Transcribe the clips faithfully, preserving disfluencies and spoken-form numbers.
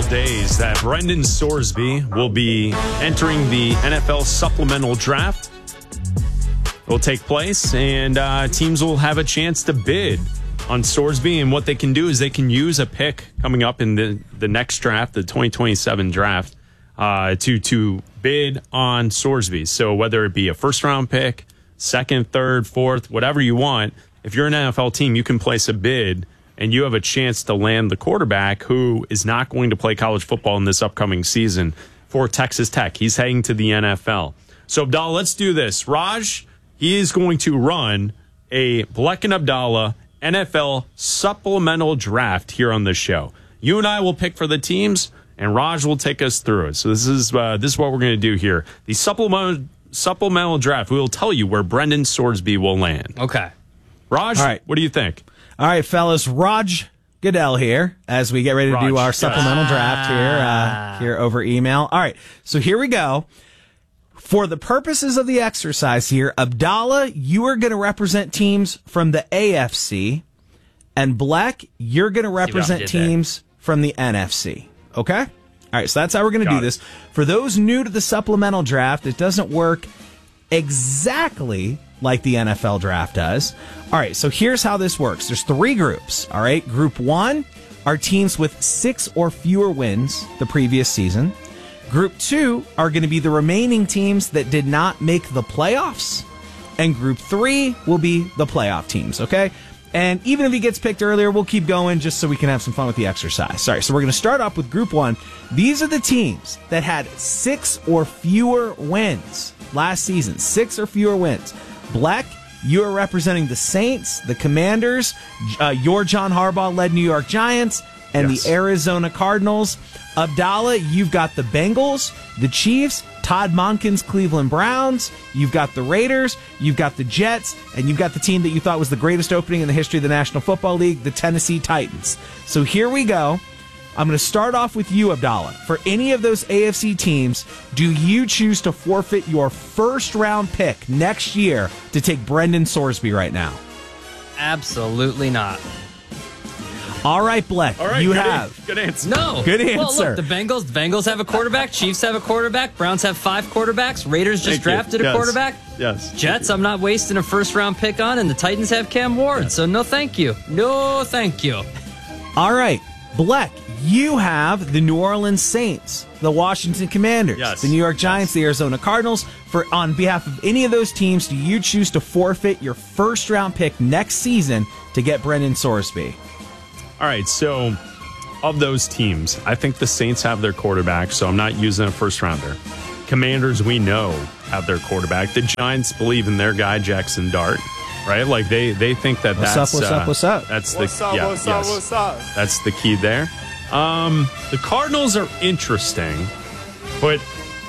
days that Brendan Sorsby will be entering the N F L supplemental draft. It will take place, and uh, teams will have a chance to bid on Sorsby. And what they can do is they can use a pick coming up in the, the next draft, the twenty twenty-seven draft, uh, to to bid on Sorsby. So whether it be a first-round pick, second, third, fourth, whatever you want, if you're an N F L team, you can place a bid and you have a chance to land the quarterback who is not going to play college football in this upcoming season for Texas Tech. He's heading to the N F L. So, Abdallah, let's do this. Raj, he is going to run a Bleck and Abdallah N F L supplemental draft here on the show. You and I will pick for the teams, and Raj will take us through it. So this is uh, this is what we're going to do here. The supplemental supplemental draft, we will tell you where Brendan Sorsby will land. Okay. Raj, All right. What do you think? All right, fellas, Raj Goodell here as we get ready to Raj, do our yes. supplemental draft here, uh, here over email. All right, so here we go. For the purposes of the exercise here, Abdallah, you are going to represent teams from the A F C, and Bleck, you're going to represent teams there. from the N F C. Okay? All right, so that's how we're going to do it. this. For those new to the supplemental draft, it doesn't work exactly like the N F L draft does. All right, so here's how this works. There's three groups, all right? Group one are teams with six or fewer wins the previous season. Group two are going to be the remaining teams that did not make the playoffs. And group three will be the playoff teams, okay? And even if he gets picked earlier, we'll keep going just so we can have some fun with the exercise. Sorry, so we're going to start off with group one. These are the teams that had six or fewer wins last season. Six or fewer wins. Bleck, you are representing the Saints, the Commanders, uh, your John Harbaugh-led New York Giants, and yes. the Arizona Cardinals. Abdallah, you've got the Bengals, the Chiefs, Todd Monken's Cleveland Browns, you've got the Raiders, you've got the Jets, and you've got the team that you thought was the greatest opening in the history of the National Football League, the Tennessee Titans. So here we go. I'm going to start off with you, Abdallah. For any of those A F C teams, do you choose to forfeit your first-round pick next year to take Brendan Sorsby right now? Absolutely not. All right, Bleck, All right, you good have. A- good answer. No. Good answer. Well, look, the Bengals, the Bengals have a quarterback. Chiefs have a quarterback. Browns have five quarterbacks. Raiders just Thank drafted you. a Yes. quarterback. Yes. Jets, I'm not wasting a first-round pick on, and the Titans have Cam Ward. Yes. So no thank you. No thank you. All right, Bleck, you have the New Orleans Saints, the Washington Commanders, yes. the New York Giants, the Arizona Cardinals. For on behalf of any of those teams, do you choose to forfeit your first-round pick next season to get Brendan Sorsby? All right, so of those teams, I think the Saints have their quarterback, so I'm not using a first-rounder. Commanders, we know, have their quarterback. The Giants believe in their guy, Jackson Dart, right? Like, they, they think that what's that's... What's up, what's uh, up, what's up? That's what's the, up, yeah, what's yes, up, what's up? That's the key there. Um, the Cardinals are interesting, but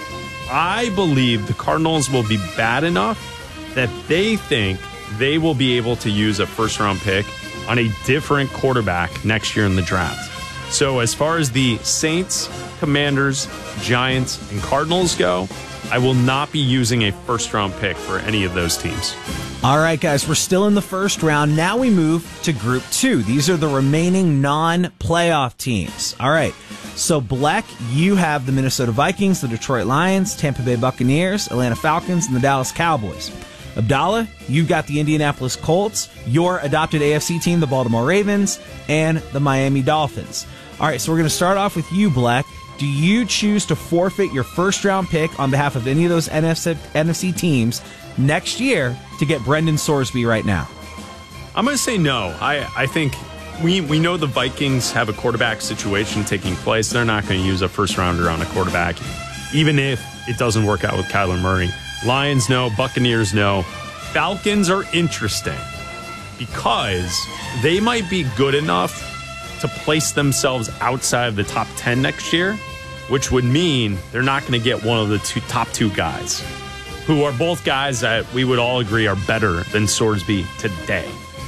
I believe the Cardinals will be bad enough that they think they will be able to use a first-round pick on a different quarterback next year in the draft. So as far as the Saints, Commanders, Giants, and Cardinals go, I will not be using a first-round pick for any of those teams. All right, guys, we're still in the first round. Now we move to Group two. These are the remaining non-playoff teams. All right, so Bleck, you have the Minnesota Vikings, the Detroit Lions, Tampa Bay Buccaneers, Atlanta Falcons, and the Dallas Cowboys. Abdallah, you've got the Indianapolis Colts, your adopted A F C team, the Baltimore Ravens, and the Miami Dolphins. All right, so we're going to start off with you, Bleck. Do you choose to forfeit your first-round pick on behalf of any of those N F C, N F C teams next year to get Brendan Sorsby right now? I'm going to say no. I, I think we, we know the Vikings have a quarterback situation taking place. They're not going to use a first-rounder on a quarterback, even if it doesn't work out with Kyler Murray. Lions, no. Buccaneers, no. Falcons are interesting because they might be good enough to place themselves outside of the top ten next year, which would mean they're not going to get one of the two top two guys, who are both guys that we would all agree are better than Sorsby today.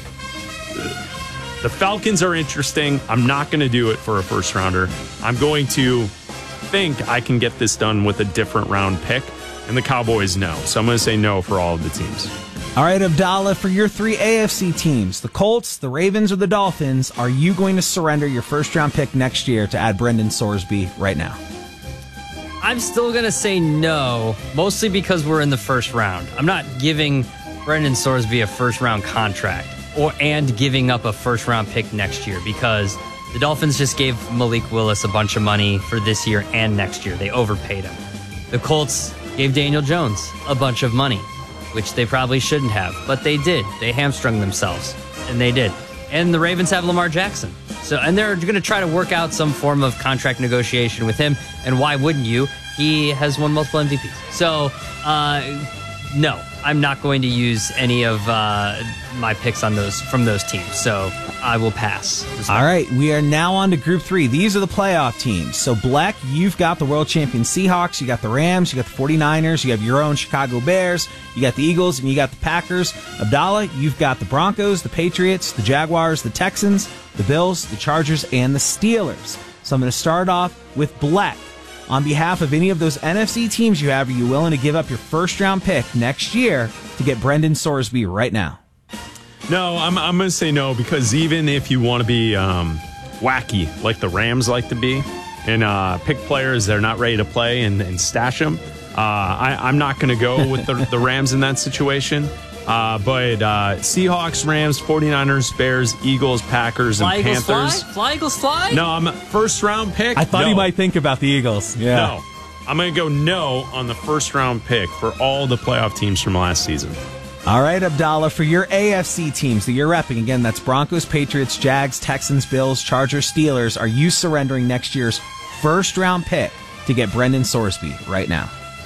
The Falcons are interesting. I'm not going to do it for a first rounder. I'm going to think I can get this done with a different round pick. And the Cowboys, no. So I'm going to say no for all of the teams. All right, Abdallah, for your three A F C teams, the Colts, the Ravens, or the Dolphins, are you going to surrender your first-round pick next year to add Brendan Sorsby right now? I'm still going to say no, mostly because we're in the first round. I'm not giving Brendan Sorsby a first-round contract or and giving up a first-round pick next year because the Dolphins just gave Malik Willis a bunch of money for this year and next year. They overpaid him. The Colts gave Daniel Jones a bunch of money, which they probably shouldn't have, but they did. They hamstrung themselves, and they did. And the Ravens have Lamar Jackson. So, and they're going to try to work out some form of contract negotiation with him, and why wouldn't you? He has won multiple M V Ps. So, uh, no, I'm not going to use any of uh, my picks on those from those teams, so I will pass. All right, we are now on to Group three. These are the playoff teams. So, Black, you've got the world champion Seahawks, you got the Rams, you got the forty-niners, you have your own Chicago Bears, you got the Eagles, and you got the Packers. Abdallah, you've got the Broncos, the Patriots, the Jaguars, the Texans, the Bills, the Chargers, and the Steelers. So I'm going to start off with Black. On behalf of any of those N F C teams you have, are you willing to give up your first-round pick next year to get Brendan Sorsby right now? No, I'm, I'm going to say no because even if you want to be um, wacky like the Rams like to be and uh, pick players that are not ready to play and, and stash them, uh, I, I'm not going to go with the, the Rams in that situation. Uh, but uh, Seahawks, Rams, forty-niners, Bears, Eagles, Packers, and fly Eagles Panthers. Fly? Fly Eagles fly? No, I'm a first round pick. I thought no. he might think about the Eagles. Yeah. No. I'm going to go no on the first round pick for all the playoff teams from last season. All right, Abdallah, for your A F C teams that you're repping, again, that's Broncos, Patriots, Jags, Texans, Bills, Chargers, Steelers. Are you surrendering next year's first round pick to get Brendan Sorsby right now?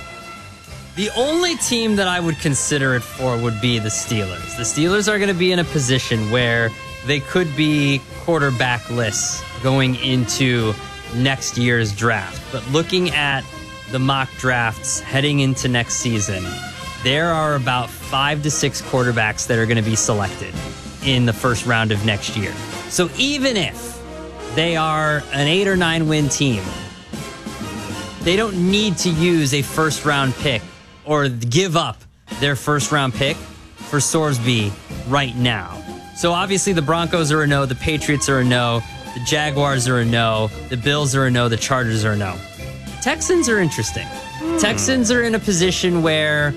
The only team that I would consider it for would be the Steelers. The Steelers are going to be in a position where they could be quarterbackless going into next year's draft. But looking at the mock drafts heading into next season, there are about five to six quarterbacks that are going to be selected in the first round of next year. So even if they are an eight or nine win team, they don't need to use a first round pick or give up their first round pick for Sorsby right now. So obviously the Broncos are a no, the Patriots are a no, the Jaguars are a no, the Bills are a no, the Chargers are a no. Texans are interesting. Hmm. Texans are in a position where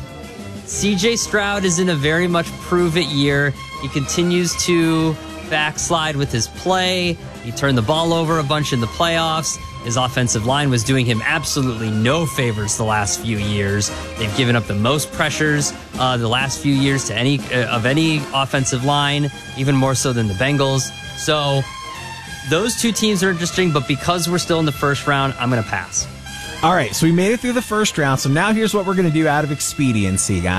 C J Stroud is in a very much prove-it year. He continues to backslide with his play. He turned the ball over a bunch in the playoffs. His offensive line was doing him absolutely no favors the last few years. They've given up the most pressures uh, the last few years to any uh, of any offensive line, even more so than the Bengals. So those two teams are interesting, but because we're still in the first round, I'm going to pass. All right, so we made it through the first round, so now here's what we're going to do out of expediency, guys.